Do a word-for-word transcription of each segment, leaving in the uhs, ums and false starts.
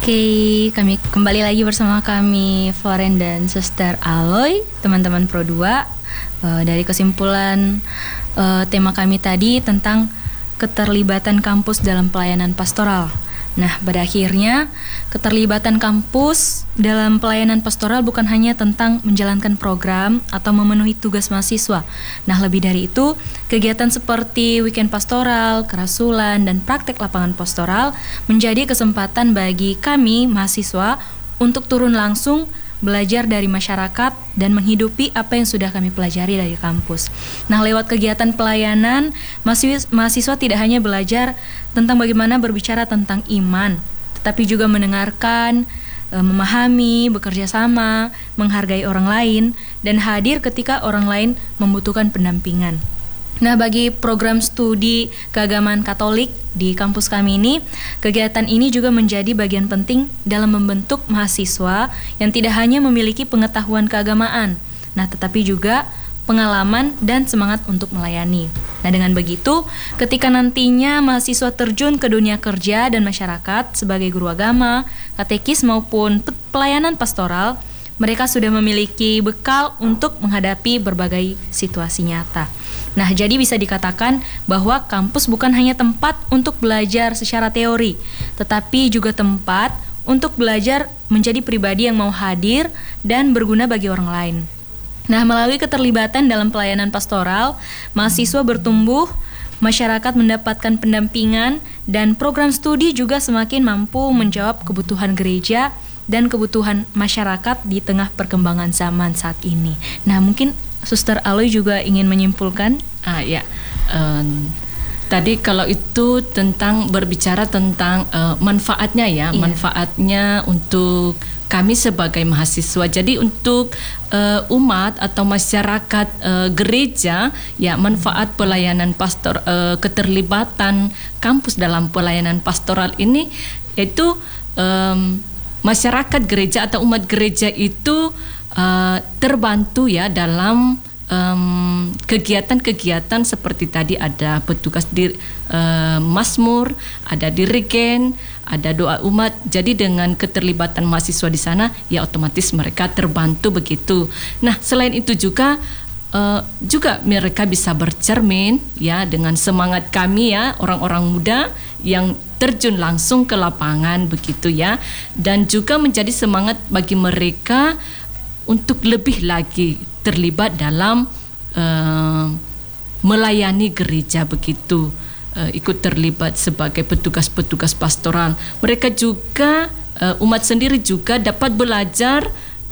Oke, kami kembali lagi bersama kami Floren dan Suster Aloy, teman-teman Pro dua. Uh, dari kesimpulan uh, tema kami tadi tentang keterlibatan kampus dalam pelayanan pastoral. Nah, pada akhirnya keterlibatan kampus dalam pelayanan pastoral bukan hanya tentang menjalankan program atau memenuhi tugas mahasiswa. Nah, lebih dari itu, kegiatan seperti weekend pastoral, kerasulan, dan praktek lapangan pastoral menjadi kesempatan bagi kami mahasiswa untuk turun langsung belajar dari masyarakat dan menghidupi apa yang sudah kami pelajari dari kampus. Nah, lewat kegiatan pelayanan, mahasiswa tidak hanya belajar tentang bagaimana berbicara tentang iman, tetapi juga mendengarkan, memahami, bekerja sama, menghargai orang lain, dan hadir ketika orang lain membutuhkan pendampingan. Nah, bagi program studi keagamaan Katolik di kampus kami ini, kegiatan ini juga menjadi bagian penting dalam membentuk mahasiswa yang tidak hanya memiliki pengetahuan keagamaan, nah tetapi juga pengalaman dan semangat untuk melayani. Nah, dengan begitu, ketika nantinya mahasiswa terjun ke dunia kerja dan masyarakat sebagai guru agama, katekis maupun pelayanan pastoral, mereka sudah memiliki bekal untuk menghadapi berbagai situasi nyata. Nah, jadi bisa dikatakan bahwa kampus bukan hanya tempat untuk belajar secara teori, tetapi juga tempat untuk belajar menjadi pribadi yang mau hadir dan berguna bagi orang lain. Nah, melalui keterlibatan dalam pelayanan pastoral, mahasiswa bertumbuh, masyarakat mendapatkan pendampingan, dan program studi juga semakin mampu menjawab kebutuhan gereja dan kebutuhan masyarakat di tengah perkembangan zaman saat ini. Nah, mungkin Suster Aloy juga ingin menyimpulkan. Ah ya, um, tadi kalau itu tentang berbicara tentang uh, manfaatnya ya, yeah. manfaatnya untuk kami sebagai mahasiswa. Jadi untuk uh, umat atau masyarakat uh, gereja, ya manfaat pelayanan pastor, uh, keterlibatan kampus dalam pelayanan pastoral ini, yaitu um, masyarakat gereja atau umat gereja itu Uh, terbantu ya dalam um, kegiatan-kegiatan seperti tadi ada petugas di uh, Mazmur, ada dirigen, ada doa umat. Jadi dengan keterlibatan mahasiswa di sana, ya otomatis mereka terbantu begitu. Nah, selain itu juga uh, juga mereka bisa bercermin ya dengan semangat kami ya orang-orang muda yang terjun langsung ke lapangan begitu ya, dan juga menjadi semangat bagi mereka untuk lebih lagi terlibat dalam uh, melayani gereja begitu, uh, ikut terlibat sebagai petugas-petugas pastoral. Mereka juga uh, umat sendiri juga dapat belajar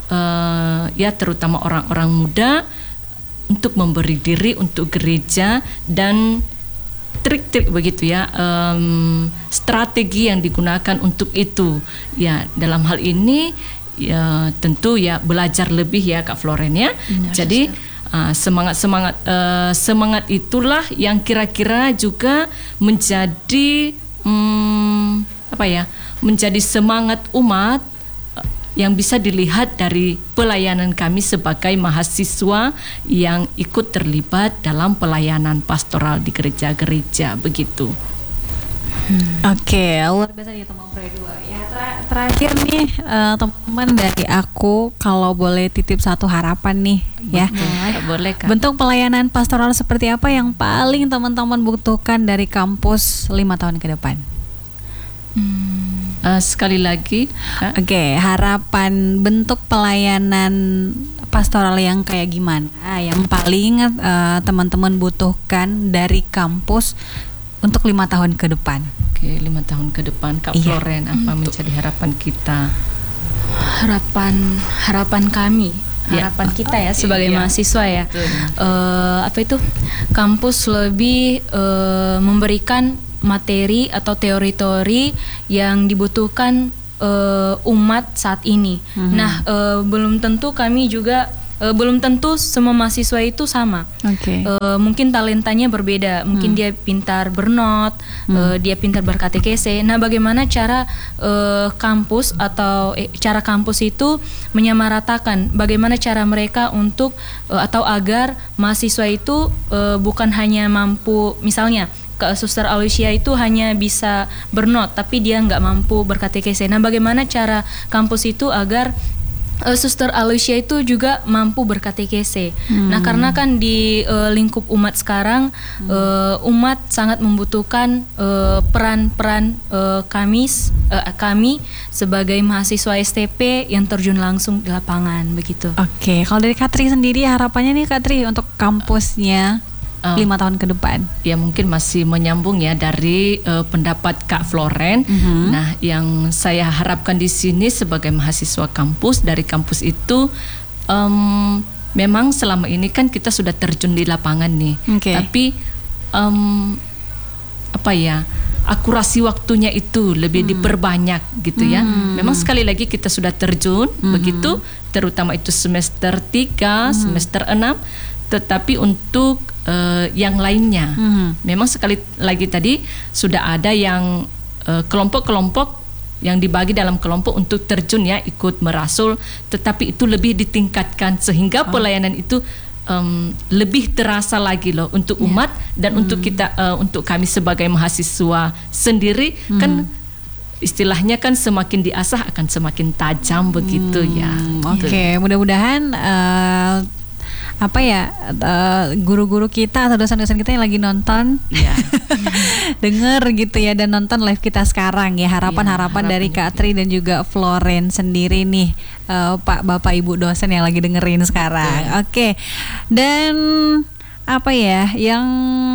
uh, ya terutama orang-orang muda untuk memberi diri untuk gereja dan trik-trik begitu ya, um, strategi yang digunakan untuk itu ya. Dalam hal ini ya tentu ya belajar lebih ya Kak Floren ya. Benar, jadi uh, semangat semangat uh, semangat itulah yang kira-kira juga menjadi um, apa ya menjadi semangat umat uh, yang bisa dilihat dari pelayanan kami sebagai mahasiswa yang ikut terlibat dalam pelayanan pastoral di gereja-gereja begitu. Hmm. Oke, okay, luar biasa nih teman Pro dua. Ya ter- terakhir nih uh, teman-teman dari aku, kalau boleh titip satu harapan nih ya. Boleh, boleh Kak. Bentuk pelayanan pastoral seperti apa yang paling teman-teman butuhkan dari kampus lima tahun ke depan? Hmm. Uh, sekali lagi, Oke, okay, harapan bentuk pelayanan pastoral yang kayak gimana? Yang paling uh, teman-teman butuhkan dari kampus untuk lima tahun ke depan. Oke, lima tahun ke depan, Kak iya. Floren, apa hmm. menjadi harapan kita? Harapan harapan kami, harapan ya. kita ya sebagai iya. mahasiswa ya. Uh, apa itu? Kampus lebih uh, memberikan materi atau teori-teori yang dibutuhkan uh, umat saat ini. Hmm. Nah, uh, belum tentu kami juga Uh, belum tentu semua mahasiswa itu sama. Okay. Uh, mungkin talentanya berbeda. Mungkin hmm. dia pintar bernot, hmm. uh, dia pintar berkatekese. Nah, bagaimana cara uh, kampus atau eh, cara kampus itu menyamaratakan? Bagaimana cara mereka untuk uh, atau agar mahasiswa itu uh, bukan hanya mampu, misalnya Kak Suster Aloysia itu hanya bisa bernot, tapi dia nggak mampu berkatekese. Nah, bagaimana cara kampus itu agar uh, Suster Aloysia itu juga mampu berkatekese? Hmm. Nah, karena kan di uh, lingkup umat sekarang, hmm. uh, umat sangat membutuhkan uh, peran-peran uh, kami, uh, kami sebagai mahasiswa S T P yang terjun langsung di lapangan, begitu. Oke, kalau dari Katri sendiri harapannya nih Katri untuk kampusnya Uh, lima tahun ke depan. Ya mungkin masih menyambung ya dari uh, pendapat Kak Floren. Mm-hmm. Nah, yang saya harapkan di sini sebagai mahasiswa kampus dari kampus itu, um, memang selama ini kan kita sudah terjun di lapangan nih. Okay. Tapi um, apa ya? akurasi waktunya itu lebih hmm. diperbanyak gitu ya. Hmm. Memang sekali lagi kita sudah terjun hmm. begitu, terutama itu semester tiga, hmm. semester enam. Tetapi untuk uh, yang lainnya, hmm. memang sekali lagi tadi sudah ada yang uh, kelompok-kelompok yang dibagi dalam kelompok untuk terjun ya, ikut merasul. Tetapi itu lebih ditingkatkan sehingga oh. pelayanan itu um, lebih terasa lagi loh untuk umat yeah. dan hmm. untuk kita, uh, untuk kami sebagai mahasiswa sendiri hmm. kan. Istilahnya kan semakin diasah akan semakin tajam begitu hmm. ya. Oke, okay. mudah-mudahan. Uh, apa ya uh, guru-guru kita atau dosen-dosen kita yang lagi nonton ya. denger gitu ya dan nonton live kita sekarang ya, harapan-harapan ya, dari Kak Tri dan juga Floren sendiri nih, uh, Pak Bapak Ibu dosen yang lagi dengerin sekarang. Oke, okay. Dan apa ya yang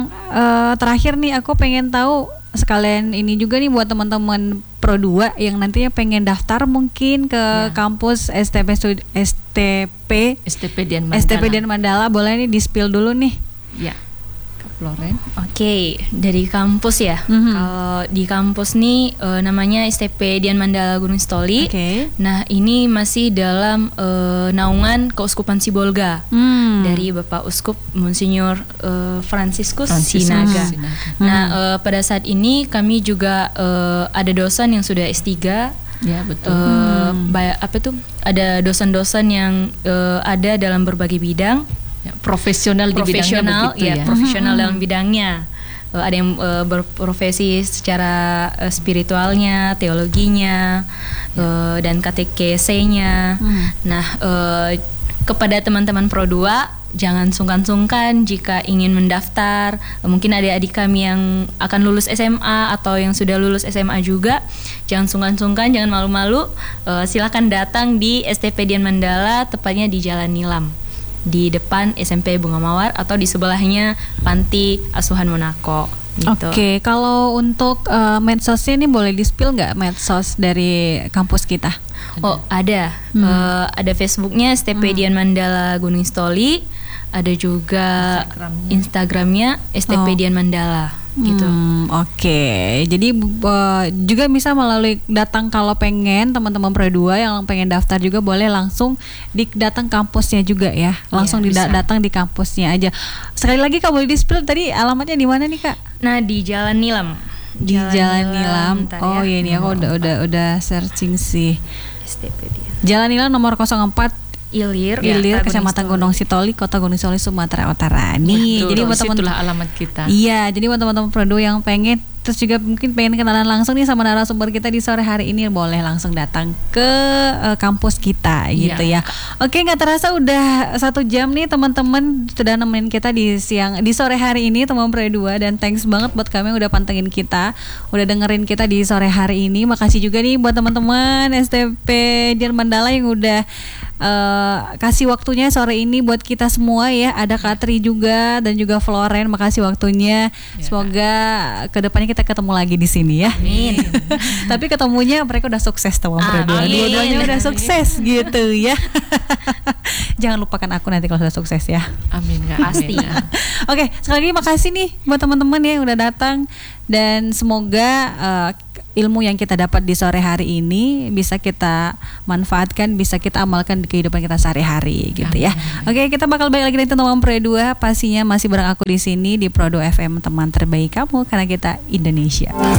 uh, terakhir nih aku pengen tahu sekalian ini juga nih buat teman-teman Pro dua yang nantinya pengen daftar mungkin ke ya. kampus S T P Studi- S T P S T P Dian Mandala. S T P Dian Mandala, boleh nih di-spill dulu nih. Ya. Kak Floren. Oke, okay, dari kampus ya. Mm-hmm. Kalau di kampus nih uh, namanya S T P Dian Mandala Gunung Sitoli. Okay. Nah, ini masih dalam uh, naungan Keuskupan Sibolga. Mm. Dari Bapak Uskup Monsinyur uh, Franciscus Sinaga. Sinaga. Nah, uh, pada saat ini kami juga uh, ada dosen yang sudah S tiga. Ya, betul. Uh, hmm. ba- apa tuh? Ada dosen-dosen yang uh, ada dalam berbagai bidang. Ya, profesional di profesional, bidangnya begitu ya, ya. profesional hmm. dalam bidangnya. Uh, ada yang uh, berprofesi secara uh, spiritualnya, teologinya, ya. uh, dan katekesenya. Hmm. Nah, uh, kepada teman-teman Pro dua, jangan sungkan-sungkan jika ingin mendaftar. Mungkin ada adik kami yang akan lulus S M A atau yang sudah lulus S M A juga. Jangan sungkan-sungkan, jangan malu-malu. Uh, silakan datang di S T P Dian Mandala, tepatnya di Jalan Nilam, di depan S M P Bunga Mawar atau di sebelahnya Panti Asuhan Monaco. Gitu. Oke, okay, kalau untuk uh, medsosnya ini boleh di-spill nggak medsos dari kampus kita? Oh, ada. Hmm. Uh, ada Facebooknya S T P hmm. Dian Mandala Gunung Sitoli. Ada juga Instagramnya, Instagramnya S T P oh. Dian Mandala. Gitu. Hmm, Oke, okay. Jadi uh, juga bisa melalui datang kalau pengen teman-teman Pro dua yang pengen daftar juga boleh langsung di datang kampusnya juga ya, langsung ya, dida- datang di kampusnya aja. Sekali lagi Kak boleh di-spill tadi alamatnya di mana nih Kak? Nah di Jalan Nilam. Di Jalan, Jalan Nilam. Nilam. Oh iya nih aku udah udah udah searching sih. S T P dia. Jalan Nilam nomor nol empat Ilir, Ilir, Kecamatan Gunung Sitoli, Kota Gunung Sitoli, Sumatera Utara. Nih, betul, jadi buat teman-teman itulah alamat kita. Iya, jadi buat teman-teman Pro dua yang pengen terus juga mungkin pengen kenalan langsung nih sama narasumber kita di sore hari ini, boleh langsung datang ke uh, kampus kita gitu ya. ya. Oke, nggak terasa udah satu jam nih teman-teman sudah nemenin kita di siang di sore hari ini teman Pro dua, dan thanks banget buat kami yang udah pantengin kita, udah dengerin kita di sore hari ini. Makasih juga nih buat teman-teman S T P Dian Mandala yang udah Uh, kasih waktunya sore ini buat kita semua ya. Ada Katri juga dan juga Floren, makasih waktunya. Ya. Semoga kedepannya kita ketemu lagi di sini ya. Amin. Tapi ketemunya mereka udah sukses teman berdua. Dua-duanya udah sukses gitu ya. Jangan lupakan aku nanti kalau sudah sukses ya. Amin. Gak? Pasti. Oke, sekali lagi makasih nih buat teman-teman ya yang udah datang, dan semoga uh, ilmu yang kita dapat di sore hari ini bisa kita manfaatkan, bisa kita amalkan di kehidupan kita sehari-hari gitu ya. Oke, kita bakal balik lagi dengan teman Pro dua, pastinya masih bareng aku di sini di Pro dua F M, teman terbaik kamu karena kita Indonesia.